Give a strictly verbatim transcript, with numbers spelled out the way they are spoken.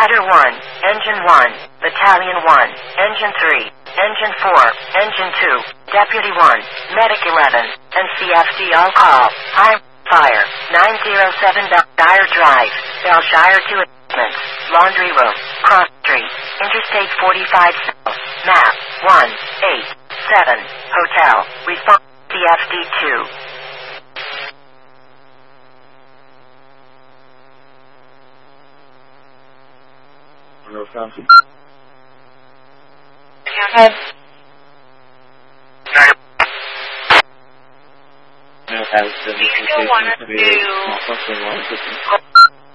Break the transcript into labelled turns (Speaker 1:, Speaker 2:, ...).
Speaker 1: Ladder one, Engine one, Battalion one, Engine three, Engine four, Engine two, Deputy one, Medic eleven, and C F D all call. High fire, nine zero seven Dyer Drive, Bellshire two Apartments, Laundry Room, Cross Street, Interstate forty-five South, Map one eight seven, Hotel, Response C F D two.
Speaker 2: No sound.
Speaker 3: Have
Speaker 2: No, as the
Speaker 3: do you still want us to